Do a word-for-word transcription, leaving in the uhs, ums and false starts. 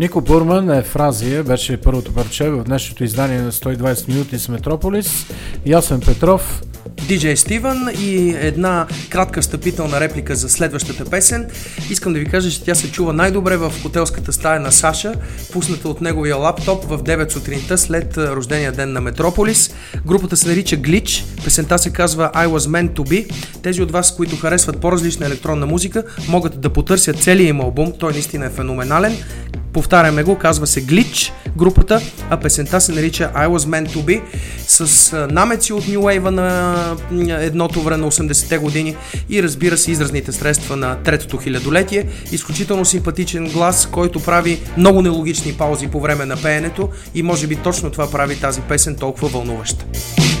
Нико Бурман е Фразия, беше първото парче в днешното издание на сто и двайсет минути с Метрополис. Ясен Петров, Диджей Стивън и една кратка встъпителна реплика за следващата песен. Искам да ви кажа, че тя се чува най-добре в хотелската стая на Саша, пусната от неговия лаптоп в девет сутринта след рождения ден на Метрополис. Групата се нарича Glitch, песента се казва I Was Meant To Be. Тези от вас, които харесват по-различна електронна музика, могат да потърсят целия им албум, той наистина е феноменален. Повтаряме го, казва се Glitch групата, а песента се нарича I Was Meant To Be, с намеци от New Wave на едното време на осемдесетте години и разбира се изразните средства на третото хилядолетие. Изключително симпатичен глас, който прави много нелогични паузи по време на пеенето и може би точно това прави тази песен толкова вълнуваща.